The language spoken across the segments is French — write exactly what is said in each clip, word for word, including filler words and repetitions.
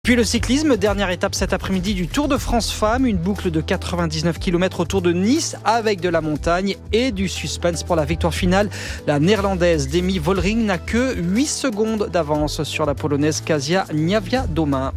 Puis le cyclisme, dernière étape cet après-midi du Tour de France Femmes, une boucle de quatre-vingt-dix-neuf kilomètres autour de Nice avec de la montagne et du suspense pour la victoire finale. La néerlandaise Demi Vollering n'a que huit secondes d'avance sur la polonaise Kasia Niewiadoma.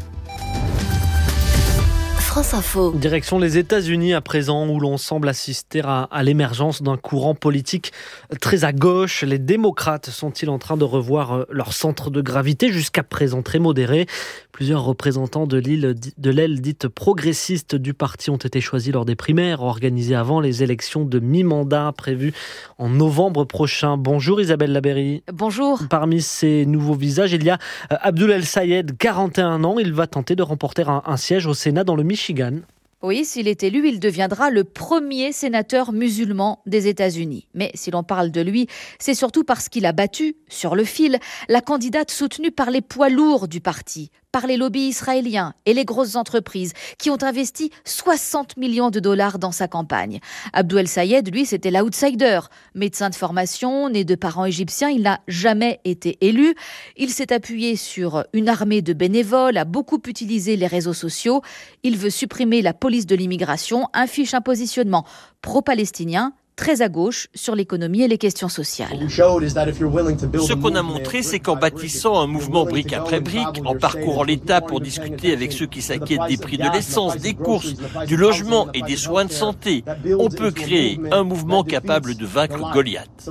France Info. Direction les États-Unis à présent, où l'on semble assister à, à l'émergence d'un courant politique très à gauche. Les démocrates sont-ils en train de revoir leur centre de gravité, jusqu'à présent très modéré? Plusieurs représentants de, l'île, de l'aile dite progressiste du parti ont été choisis lors des primaires organisées avant les élections de mi-mandat prévues en novembre prochain. Bonjour Isabelle Labeyrie. Bonjour. Parmi ces nouveaux visages, il y a Abdul El-Sayed, quarante et un ans. Il va tenter de remporter un, un siège au Sénat dans le Michigan. Oui, s'il est élu, il deviendra le premier sénateur musulman des États-Unis. Mais si l'on parle de lui, c'est surtout parce qu'il a battu, sur le fil, la candidate soutenue par les poids lourds du parti, par les lobbies israéliens et les grosses entreprises qui ont investi soixante millions de dollars dans sa campagne. Abdul El-Sayed, lui, c'était l'outsider. Médecin de formation, né de parents égyptiens, il n'a jamais été élu. Il s'est appuyé sur une armée de bénévoles, a beaucoup utilisé les réseaux sociaux. Il veut supprimer la police de l'immigration, affiche un positionnement pro-palestinien, très à gauche sur l'économie et les questions sociales. Ce qu'on a montré, c'est qu'en bâtissant un mouvement brique après brique, en parcourant l'État pour discuter avec ceux qui s'inquiètent des prix de l'essence, des courses, du logement et des soins de santé, on peut créer un mouvement capable de vaincre Goliath.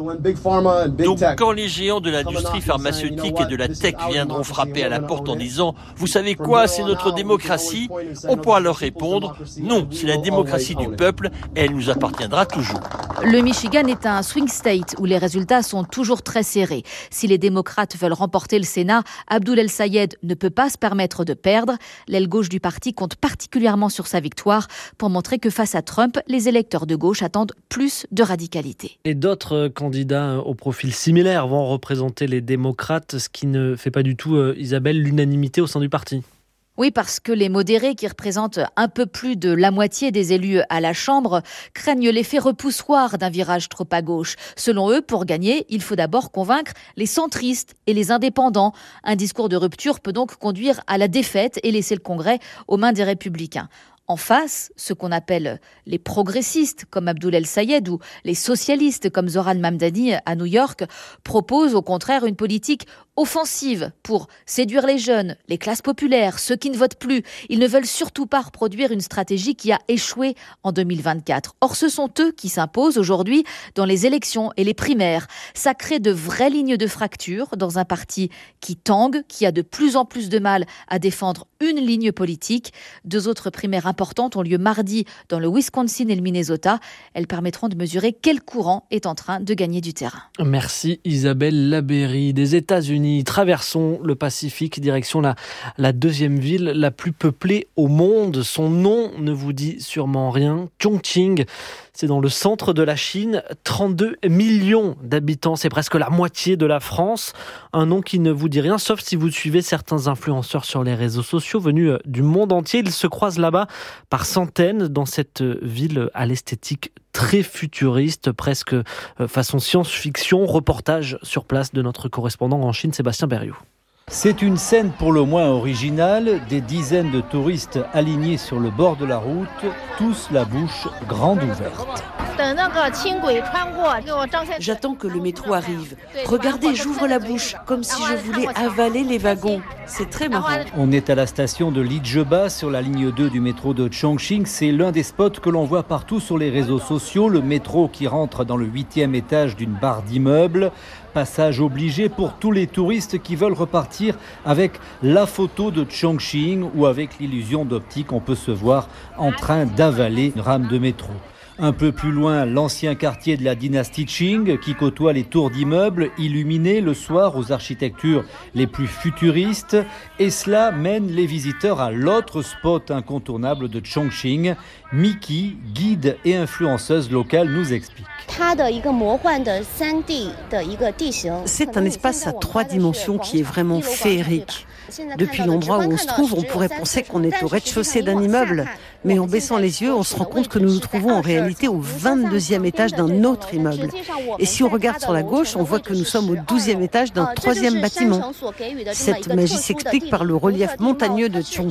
Donc quand les géants de l'industrie pharmaceutique et de la tech viendront frapper à la porte en disant « Vous savez quoi, c'est notre démocratie », on pourra leur répondre « Non, c'est la démocratie du peuple et elle nous appartiendra toujours ». Le Michigan est un swing state où les résultats sont toujours très serrés. Si les démocrates veulent remporter le Sénat, Abdul El-Sayed ne peut pas se permettre de perdre. L'aile gauche du parti compte particulièrement sur sa victoire pour montrer que face à Trump, les électeurs de gauche attendent plus de radicalité. Et d'autres candidats au profil similaire vont représenter les démocrates, ce qui ne fait pas du tout, euh, Isabelle, l'unanimité au sein du parti. Oui, parce que les modérés, qui représentent un peu plus de la moitié des élus à la Chambre, craignent l'effet repoussoir d'un virage trop à gauche. Selon eux, pour gagner, il faut d'abord convaincre les centristes et les indépendants. Un discours de rupture peut donc conduire à la défaite et laisser le Congrès aux mains des Républicains. En face, ce qu'on appelle les progressistes, comme Abdul El-Sayed, ou les socialistes, comme Zohran Mamdani à New York, proposent au contraire une politique offensive pour séduire les jeunes, les classes populaires, ceux qui ne votent plus. Ils ne veulent surtout pas reproduire une stratégie qui a échoué en deux mille vingt-quatre. Or, ce sont eux qui s'imposent aujourd'hui dans les élections et les primaires. Ça crée de vraies lignes de fracture dans un parti qui tangue, qui a de plus en plus de mal à défendre une ligne politique. Deux autres primaires importantes ont lieu mardi dans le Wisconsin et le Minnesota. Elles permettront de mesurer quel courant est en train de gagner du terrain. Merci Isabelle Labeyrie. Des États-Unis, traversons le Pacifique, direction la, la deuxième ville la plus peuplée au monde. Son nom ne vous dit sûrement rien. Chongqing, c'est dans le centre de la Chine. trente-deux millions d'habitants, c'est presque la moitié de la France. Un nom qui ne vous dit rien, sauf si vous suivez certains influenceurs sur les réseaux sociaux venus du monde entier. Ils se croisent là-bas par centaines dans cette ville à l'esthétique très futuriste, presque façon science-fiction. Reportage sur place de notre correspondant en Chine, Sébastien Berriou. C'est une scène pour le moins originale, des dizaines de touristes alignés sur le bord de la route, tous la bouche grande ouverte. J'attends que le métro arrive. Regardez, j'ouvre la bouche, comme si je voulais avaler les wagons. C'est très marrant. On est à la station de Lijeba, sur la ligne deux du métro de Chongqing. C'est l'un des spots que l'on voit partout sur les réseaux sociaux. Le métro qui rentre dans le huitième étage d'une barre d'immeubles. Passage obligé pour tous les touristes qui veulent repartir avec la photo de Chongqing ou avec l'illusion d'optique. On peut se voir en train d'avaler une rame de métro. Un peu plus loin, l'ancien quartier de la dynastie Qing qui côtoie les tours d'immeubles illuminés le soir aux architectures les plus futuristes. Et cela mène les visiteurs à l'autre spot incontournable de Chongqing. Miki, guide et influenceuse locale, nous explique. C'est un espace à trois dimensions qui est vraiment féerique. Depuis l'endroit où on se trouve, on pourrait penser qu'on est au rez-de-chaussée d'un immeuble. Mais en baissant les yeux, on se rend compte que nous nous trouvons en réalité au vingt-deuxième étage d'un autre immeuble. Et si on regarde sur la gauche, on voit que nous sommes au douzième étage d'un troisième bâtiment. Cette magie s'explique par le relief montagneux de Chongqing.